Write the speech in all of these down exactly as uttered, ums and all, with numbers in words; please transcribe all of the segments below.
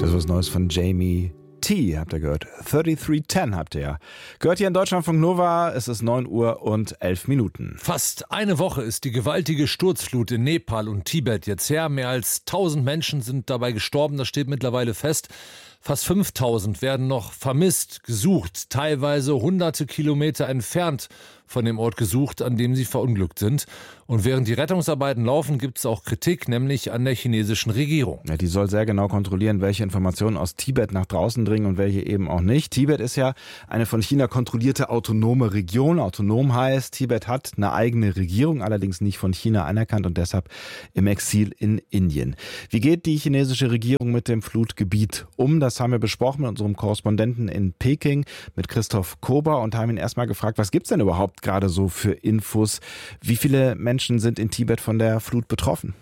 Das ist was Neues von Jamie T, habt ihr gehört. dreiunddreißig zehn habt ihr ja. Gehört hier in Deutschlandfunk Nova, es ist neun Uhr und elf Minuten. Fast eine Woche ist die gewaltige Sturzflut in Nepal und Tibet jetzt her. Mehr als tausend Menschen sind dabei gestorben, das steht mittlerweile fest. Fast fünftausend werden noch vermisst, gesucht, teilweise hunderte Kilometer entfernt von dem Ort gesucht, an dem sie verunglückt sind. Und während die Rettungsarbeiten laufen, gibt es auch Kritik, nämlich an der chinesischen Regierung. Ja, die soll sehr genau kontrollieren, welche Informationen aus Tibet nach draußen dringen und welche eben auch nicht. Tibet ist ja eine von China kontrollierte autonome Region. Autonom heißt, Tibet hat eine eigene Regierung, allerdings nicht von China anerkannt und deshalb im Exil in Indien. Wie geht die chinesische Regierung mit dem Flutgebiet um? Das haben wir besprochen mit unserem Korrespondenten in Peking, mit Christoph Kober, und haben ihn erstmal gefragt, was gibt's denn überhaupt gerade so für Infos? Wie viele Menschen sind in Tibet von der Flut betroffen?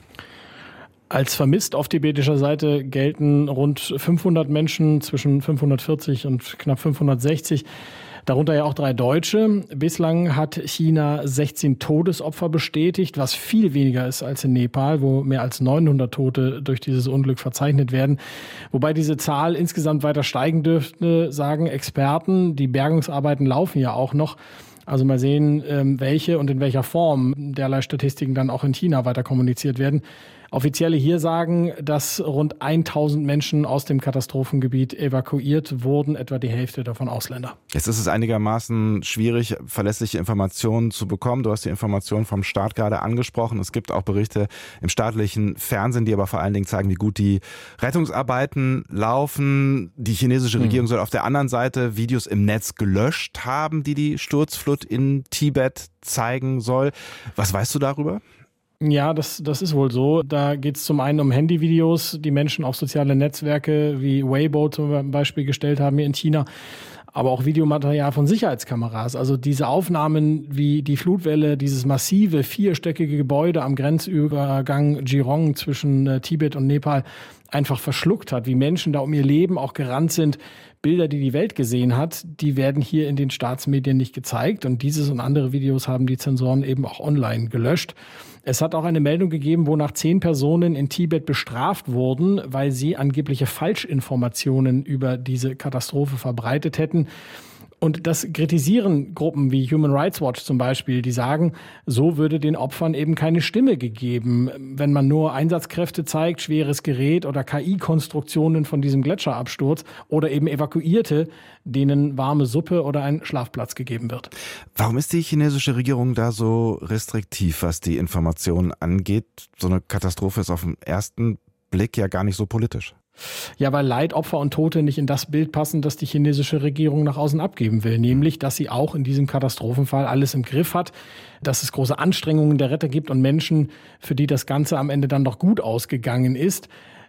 Als vermisst auf tibetischer Seite gelten rund fünfhundert Menschen, zwischen fünfhundertvierzig und knapp fünfhundertsechzig. Darunter ja auch drei Deutsche. Bislang hat China sechzehn Todesopfer bestätigt, was viel weniger ist als in Nepal, wo mehr als neunhundert Tote durch dieses Unglück verzeichnet werden. Wobei diese Zahl insgesamt weiter steigen dürfte, sagen Experten. Die Bergungsarbeiten laufen ja auch noch. Also mal sehen, welche und in welcher Form derlei Statistiken dann auch in China weiter kommuniziert werden. Offizielle hier sagen, dass rund tausend Menschen aus dem Katastrophengebiet evakuiert wurden, etwa die Hälfte davon Ausländer. Jetzt ist es einigermaßen schwierig, verlässliche Informationen zu bekommen. Du hast die Informationen vom Staat gerade angesprochen. Es gibt auch Berichte im staatlichen Fernsehen, die aber vor allen Dingen zeigen, wie gut die Rettungsarbeiten laufen. Die chinesische Regierung hm. soll auf der anderen Seite Videos im Netz gelöscht haben, die die Sturzflut in Tibet zeigen soll. Was weißt du darüber? Ja, das, das ist wohl so. Da geht es zum einen um Handyvideos, die Menschen auf soziale Netzwerke wie Weibo zum Beispiel gestellt haben hier in China, aber auch Videomaterial von Sicherheitskameras. Also diese Aufnahmen, wie die Flutwelle dieses massive vierstöckige Gebäude am Grenzübergang Jirong zwischen äh, Tibet und Nepal einfach verschluckt hat, wie Menschen da um ihr Leben auch gerannt sind. Bilder, die die Welt gesehen hat, die werden hier in den Staatsmedien nicht gezeigt. Und dieses und andere Videos haben die Zensoren eben auch online gelöscht. Es hat auch eine Meldung gegeben, wonach zehn Personen in Tibet bestraft wurden, weil sie angebliche Falschinformationen über diese Katastrophe verbreitet hätten. Und das kritisieren Gruppen wie Human Rights Watch zum Beispiel, die sagen, so würde den Opfern eben keine Stimme gegeben, wenn man nur Einsatzkräfte zeigt, schweres Gerät oder K I-Konstruktionen von diesem Gletscherabsturz oder eben Evakuierte, denen warme Suppe oder ein Schlafplatz gegeben wird. Warum ist die chinesische Regierung da so restriktiv, was die Informationen angeht? So eine Katastrophe ist auf den ersten Blick ja gar nicht so politisch. Ja, weil Leid, Opfer und Tote nicht in das Bild passen, das die chinesische Regierung nach außen abgeben will. Nämlich, dass sie auch in diesem Katastrophenfall alles im Griff hat, dass es große Anstrengungen der Retter gibt und Menschen, für die das Ganze am Ende dann doch gut ausgegangen ist.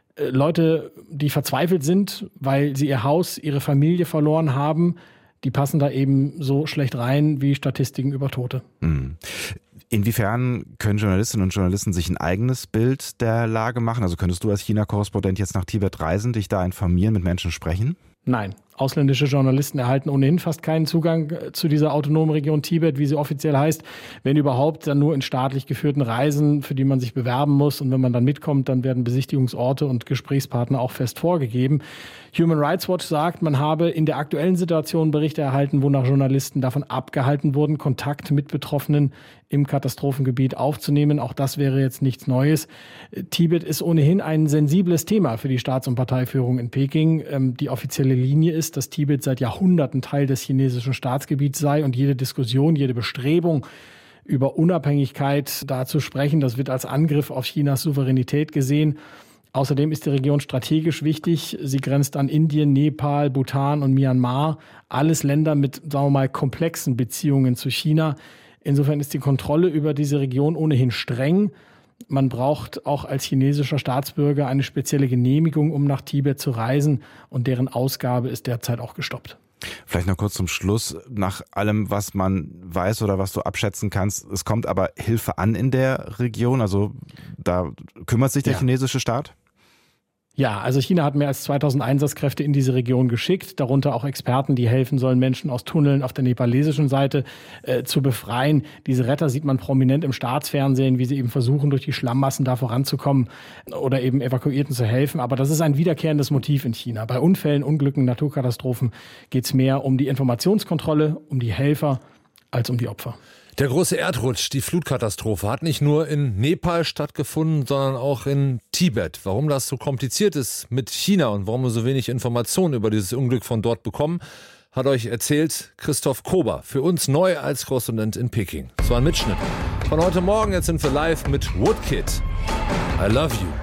Leute, die verzweifelt sind, weil sie ihr Haus, ihre Familie verloren haben, die passen da eben so schlecht rein wie Statistiken über Tote. Mhm. Inwiefern können Journalistinnen und Journalisten sich ein eigenes Bild der Lage machen? Also könntest du als China-Korrespondent jetzt nach Tibet reisen, dich da informieren, mit Menschen sprechen? Nein. Ausländische Journalisten erhalten ohnehin fast keinen Zugang zu dieser autonomen Region Tibet, wie sie offiziell heißt. Wenn überhaupt, dann nur in staatlich geführten Reisen, für die man sich bewerben muss. Und wenn man dann mitkommt, dann werden Besichtigungsorte und Gesprächspartner auch fest vorgegeben. Human Rights Watch sagt, man habe in der aktuellen Situation Berichte erhalten, wonach Journalisten davon abgehalten wurden, Kontakt mit Betroffenen im Katastrophengebiet aufzunehmen. Auch das wäre jetzt nichts Neues. Tibet ist ohnehin ein sensibles Thema für die Staats- und Parteiführung in Peking. Die offizielle Linie ist, dass Tibet seit Jahrhunderten Teil des chinesischen Staatsgebiets sei und jede Diskussion, jede Bestrebung über Unabhängigkeit da zu sprechen, das wird als Angriff auf Chinas Souveränität gesehen. Außerdem ist die Region strategisch wichtig. Sie grenzt an Indien, Nepal, Bhutan und Myanmar. Alles Länder mit, sagen wir mal, komplexen Beziehungen zu China. Insofern ist die Kontrolle über diese Region ohnehin streng. Man braucht auch als chinesischer Staatsbürger eine spezielle Genehmigung, um nach Tibet zu reisen. Und deren Ausgabe ist derzeit auch gestoppt. Vielleicht noch kurz zum Schluss, nach allem, was man weiß oder was du abschätzen kannst, es kommt aber Hilfe an in der Region, also da kümmert sich der ja. chinesische Staat? Ja, also China hat mehr als zweitausend Einsatzkräfte in diese Region geschickt, darunter auch Experten, die helfen sollen, Menschen aus Tunneln auf der nepalesischen Seite äh, zu befreien. Diese Retter sieht man prominent im Staatsfernsehen, wie sie eben versuchen, durch die Schlammmassen da voranzukommen oder eben Evakuierten zu helfen. Aber das ist ein wiederkehrendes Motiv in China. Bei Unfällen, Unglücken, Naturkatastrophen geht es mehr um die Informationskontrolle, um die Helfer als um die Opfer. Der große Erdrutsch, die Flutkatastrophe, hat nicht nur in Nepal stattgefunden, sondern auch in Tibet. Warum das so kompliziert ist mit China und warum wir so wenig Informationen über dieses Unglück von dort bekommen, hat euch erzählt Christoph Kober, für uns neu als Korrespondent in Peking. So ein Mitschnitt von heute Morgen. Jetzt sind wir live mit Woodkid. I love you.